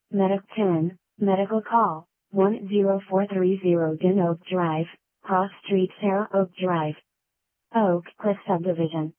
Medic 10, medical call, 10430 Den Oak Drive, Cross Street, Sarah Oak Drive. Oak Cliff Subdivision.